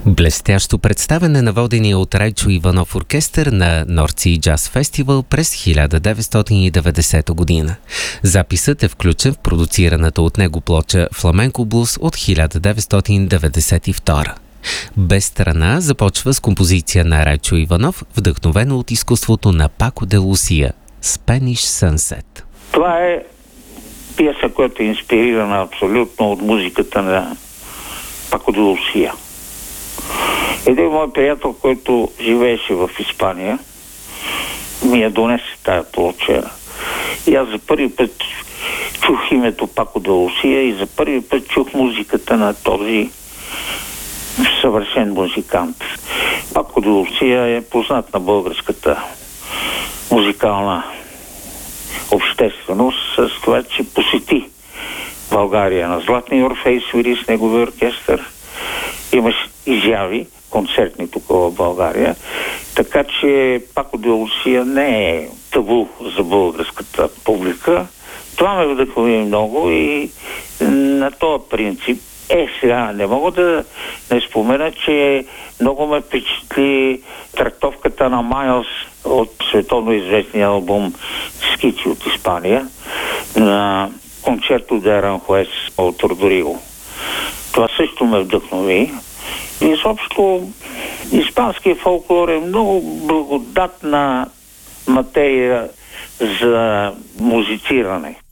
Блестящо представяне на водения от Райчо Иванов оркестър на North Sea Jazz Festival през 1990 година. Записът е включен в продуцираната от него плоча «Фламенко блуз» от 1992. Без страна започва с композиция на Райчо Иванов, вдъхновено от изкуството на Пако де Лусия «Spanish Sunset». Това е пиеса, която е инспирирана абсолютно от музиката на Пако де Лусия. Един мой приятел, който живееше в Испания, ми я донесе тая плоча. И аз за първи път чух името Пако де Лусия и за първи път чух музиката на този съвършен музикант. Пако де Лусия е познат на българската музикална общественост с това, че посети България на Златния Орфей, свири с неговия оркестър. Имаш изяви концертни тук в България. Така че Пако де Лусия не е табу за българската публика. Това ме вдъхнови много и на този принцип сега не мога да не спомена, че много ме впечатли трактовката на Майлс от световно известния албум Скици от Испания на концерто де Аранхуес от Родриго. Това също ме вдъхнови. И изобщо испанския фолклор е много благодатна материя за музициране.